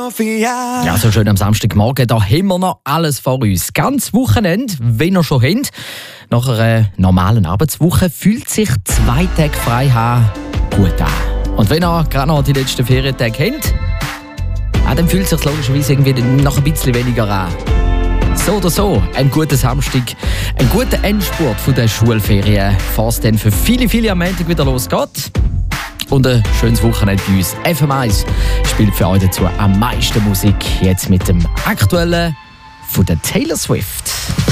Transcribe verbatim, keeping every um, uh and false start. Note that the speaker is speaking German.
Sofia. Ja, so schön am Samstagmorgen, da haben wir noch alles vor uns. Ganz Wochenende, wenn ihr schon habt, nach einer normalen Arbeitswoche fühlt sich zwei Tage frei haben gut an. Und wenn ihr gerade noch die letzten Ferientage habt, ja, dann fühlt es sich logischerweise irgendwie noch ein bisschen weniger an. So oder so, ein guter Samstag, ein guter Endspurt von der Schulferien, bevor es dann für viele, viele am Montag wieder losgeht. Und ein schönes Wochenende bei uns. F M eins spielt für euch dazu am meisten Musik. Jetzt mit dem aktuellen von der Taylor Swift.